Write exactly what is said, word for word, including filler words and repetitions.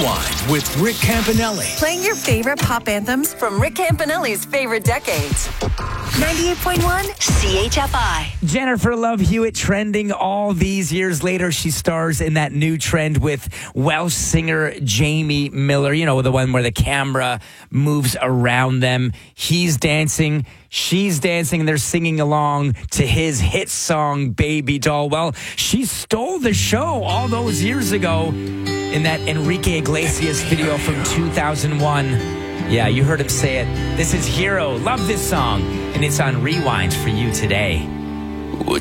Rewind with Rick Campanelli. Playing your favorite pop anthems from Rick Campanelli's favorite decades. ninety-eight point one C H F I. Jennifer Love Hewitt trending all these years later. She stars in that new trend with Welsh singer Jamie Miller. You know, the one where the camera moves around them. He's dancing, she's dancing, and they're singing along to his hit song, Baby Doll. Well, she stole the show all those years ago in that Enrique Iglesias video from two thousand one. Yeah, you heard him say it. This is Hero. Love this song. And it's on Rewind for you today.